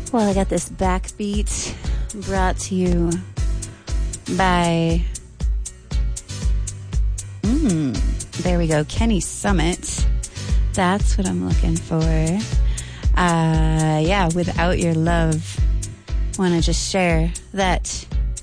Well, I got this backbeat brought to you by, there we go, Kenny Summit. That's what I'm looking for. Yeah, Without Your Love. Want to just share that,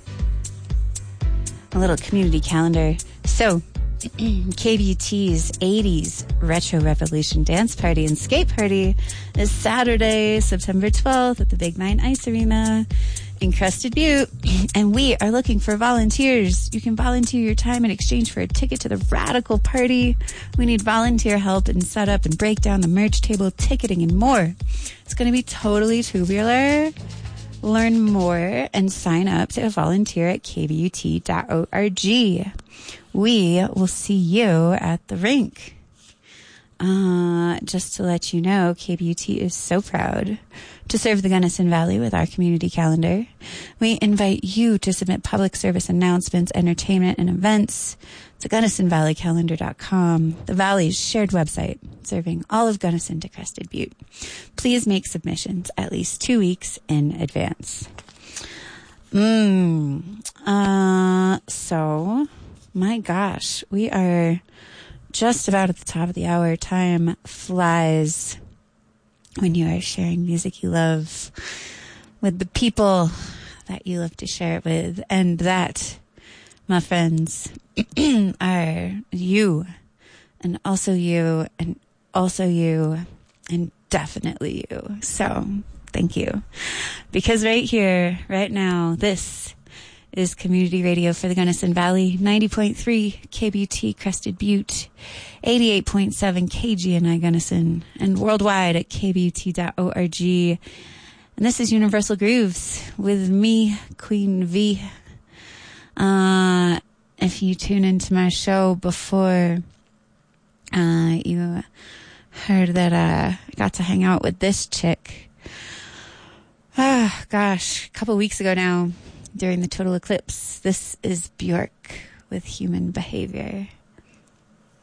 a little community calendar. So, KBUT's 80s Retro Revolution Dance Party and Skate Party is Saturday, September 12th at the Big 9 Ice Arena in Crested Butte. And we are looking for volunteers. You can volunteer your time in exchange for a ticket to the Radical Party. We need volunteer help in setup and break down the merch table, ticketing, and more. It's going to be totally tubular. Learn more and sign up to volunteer at kvut.org. We will see you at the rink. Just to let you know, KBUT is so proud to serve the Gunnison Valley with our community calendar. We invite you to submit public service announcements, entertainment, and events to GunnisonValleyCalendar.com, the Valley's shared website, serving all of Gunnison to Crested Butte. Please make submissions at least 2 weeks in advance. So, my gosh, we are just about at the top of the hour. Time flies when you are sharing music you love with the people that you love to share it with. And that, my friends, are you, and also you, and also you, and definitely you. So, thank you. Because right here, right now, this is community radio for the Gunnison Valley, 90.3 KBUT Crested Butte, 88.7 KGNI Gunnison, and worldwide at kbut.org. And this is Universal Grooves with me, Queen V. If you tune into my show before, you heard that I got to hang out with this chick. A couple weeks ago now, during the total eclipse. This is Bjork with Human Behavior.